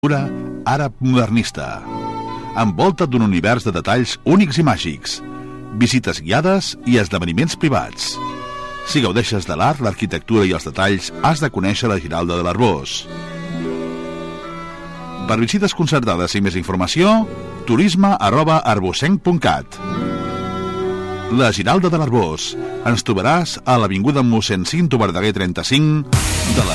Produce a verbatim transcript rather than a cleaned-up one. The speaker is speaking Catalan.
àrab modernista, envolta d'un univers de detalls únics i màgics, visites guiades i esdeveniments privats. Si gaudeixes de l'art, l'arquitectura i els detalls, has de conèixer la Giralda de l'Arboç. Per visites concertades i més informació, turisme arroba arbocenc punt cat. La Giralda de l'Arboç. Ens trobaràs a l'avinguda mossèn Cinto Verdaguer trenta-cinc de la